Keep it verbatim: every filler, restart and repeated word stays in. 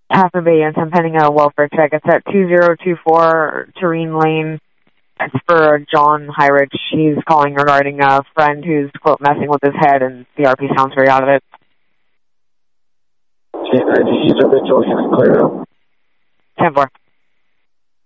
Half a Bay and I'm pending a welfare check. It's at two zero two four Tureen Lane. It's for John Hyrich. He's calling regarding a friend who's, quote, messing with his head, and the R P sounds very out of it. ten ninety East of Mitchell, you can clear it up. ten four.